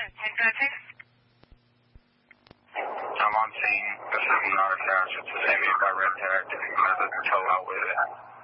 I'm on scene. This is not a crash. It's the same by red tag. There's a tow out with it.